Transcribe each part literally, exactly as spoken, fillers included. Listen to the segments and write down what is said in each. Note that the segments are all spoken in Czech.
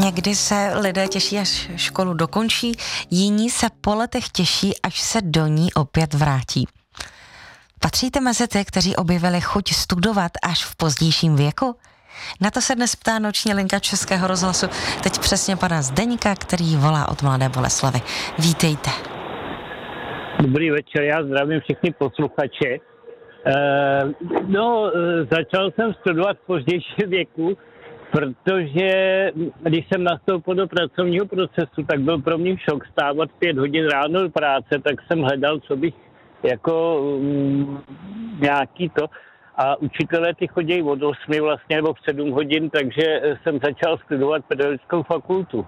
Někdy se lidé těší, až školu dokončí, jiní se po letech těší, až se do ní opět vrátí. Patříte mezi ty, kteří objevili chuť studovat až v pozdějším věku? Na to se dnes ptá noční linka Českého rozhlasu, teď přesně pana Zdeňka, který volá od Mladé Boleslavi. Vítejte. Dobrý večer, já zdravím všechny posluchače. E, no, začal jsem studovat v pozdějším věku, protože když jsem nastoupil do pracovního procesu, tak byl pro mě šok stávat pět hodin ráno do práce, tak jsem hledal, co bych jako um, nějaký to. A učitelé ty chodí od osmi vlastně, nebo v sedm hodin, takže jsem začal studovat pedagogickou fakultu.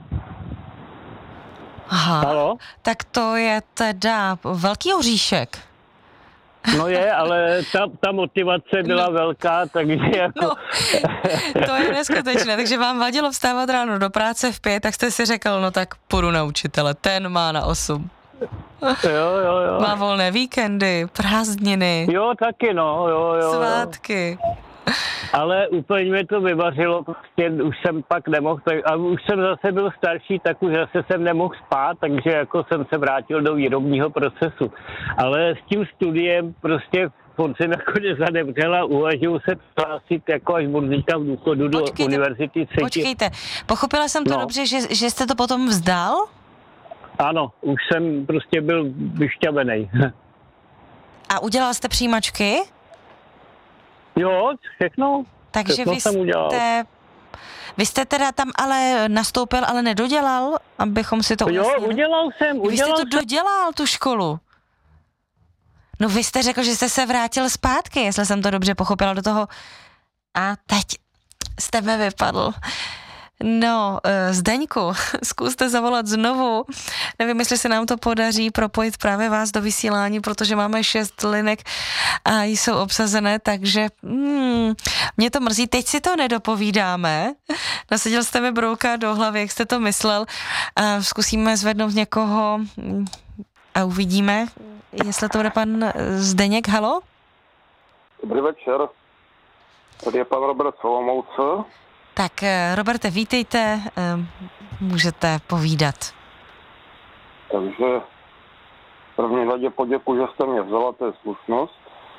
Aha, Halo? Tak to je teda velký oříšek. No je, ale ta, ta motivace byla no. velká, takže jako... No, to je neskutečné, takže vám vadilo vstávat ráno do práce v pět, tak jste si řekl, no tak půjdu na učitele, ten má na osm. Jo, jo, jo. Má volné víkendy, prázdniny. Jo, taky no, jo, jo. Svátky. Ale úplně mě to vyvařilo, prostě už jsem pak nemohl, tak, a už jsem zase byl starší, tak už zase jsem nemohl spát, takže jako jsem se vrátil do výrobního procesu. Ale s tím studiem prostě on se nakonec zanevřel a uvažuji se hlásit jako až budu zítra v důchodu do Počkejte, univerzity třetí. Počkejte, pochopila jsem to no. dobře, že, že jste to potom vzdal? Ano, už jsem prostě byl vyšťavený. A udělal jste přijímačky? Jo, všechno. Takže všechno vy jsem udělal. jste, vy jste teda tam ale nastoupil, ale nedodělal, abychom si to ujasnili? Jo, udělal jsem, udělal Vy jste to jsem. dodělal, tu školu. No vy jste řekl, že jste se vrátil zpátky, jestli jsem to dobře pochopila do toho. A teď jste mi vypadl. No, Zdeňku, zkuste zavolat znovu. Nevím, jestli se nám to podaří propojit právě vás do vysílání, protože máme šest linek a jsou obsazené, takže hmm, mě to mrzí. Teď si to nedopovídáme. Nasadil jste mi brouka do hlavy, jak jste to myslel. A zkusíme zvednout někoho a uvidíme, jestli to bude pan Zdeněk. Halo? Dobrý večer. Tady je pan Robert Solomouce. Tak, Roberte, vítejte, můžete povídat. Takže v první řadě poděkuji, že jste mě vzala, to je slušnost.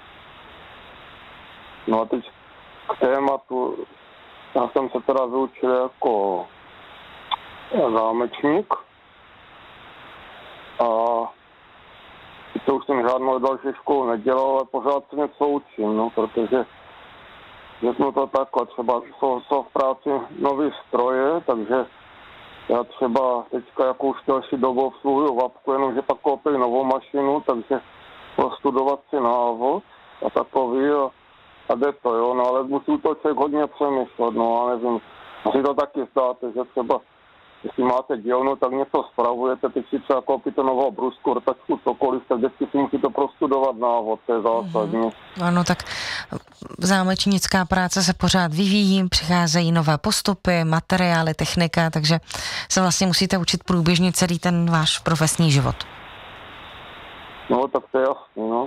No a teď k tématu, já jsem se teda vyučil jako zámečník a to už jsem žádnou další školu nedělal, ale pořád se něco učím, no, protože řeknu to takhle, třeba jsou, jsou v práci nový stroje, takže já třeba teďka jako už další dobu obsluhuju vapku, jenomže pak koupili novou mašinu, takže prostudovat si návod a takový a, a jde to, jo, no ale musí to člověk hodně přemýšlet, no a nevím, asi to taky zdáte, že třeba jestli máte dílnu, tak něco spravujete, teď si třeba koupíte novou brusku, rtačku, cokoliv, tak vždycky si musíte prostudovat návod, to je zásadní. Mm-hmm. Ano, tak zámečnická práce se pořád vyvíjí, přicházejí nové postupy, materiály, technika, takže se vlastně musíte učit průběžně celý ten váš profesní život. No, tak to je jasný, no.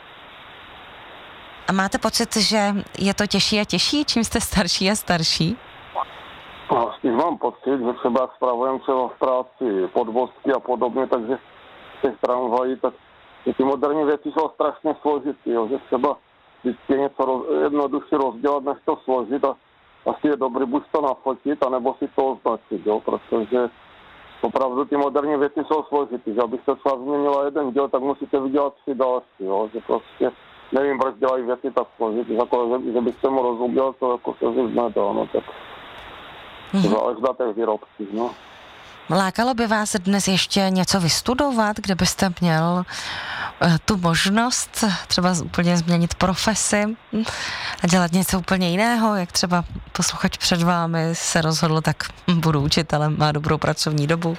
A máte pocit, že je to těžší a těžší, čím jste starší a starší? No, spíš mám pocit, že třeba jak spravujeme třeba v práci podvozky a podobně, takže těch tramvají, tak že ty moderní věci jsou strašně složitý, jo, že třeba vždycky něco roz, jednoduše rozdělat, než to složit a asi je dobrý buď to nafotit, anebo si to označit, jo, protože opravdu ty moderní věci jsou složitý, že abyste třeba změnila jeden díl, tak musíte vydělat tři další, jo, že prostě nevím, proč dělají věci tak složitý, jako, že, že byste mu rozuměl, to jako se říct nedá, no tak. Záleží na těch výrobcích, no. Lákalo by vás dnes ještě něco vystudovat, kde byste měl uh, tu možnost třeba úplně změnit profesi a dělat něco úplně jiného, jak třeba posluchač před vámi se rozhodl, tak budu učitelem, má dobrou pracovní dobu?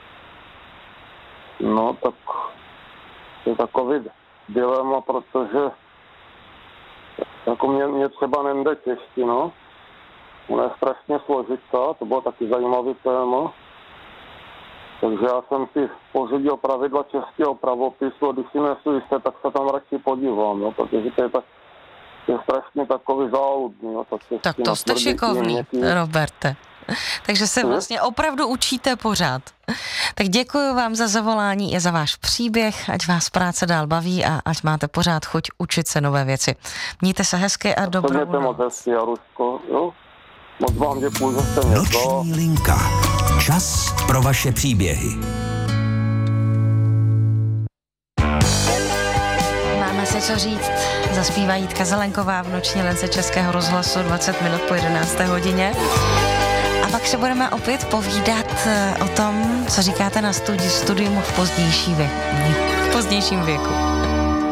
No, tak je takový dilema, protože jako mě, mě třeba nejde češtinu, ona je strašně složitá, to bylo taky zajímavý téma. Takže já jsem si pořídil pravidla českého pravopisu a když si nejsou jisté, tak se tam radši podívám, no, protože to je, tak, to je strašně takový záludný. No, tak to jste šikovný, Roberte. Takže se vlastně opravdu učíte pořád. Tak děkuji vám za zavolání i za váš příběh, ať vás práce dál baví a ať máte pořád chuť učit se nové věci. Mějte se hezky a dobrou noc. Mějte moc hezky, Jaruško, jo? Moc vám děkuji, že jste mě to. Noční linka. Čas pro vaše příběhy. Máme si co říct. Zaspívá Jitka Zelenková v noční lince Českého rozhlasu dvacet minut po jedenácté hodině. A pak se budeme opět povídat o tom, co říkáte na studi- studium v pozdější věku. V pozdějším věku.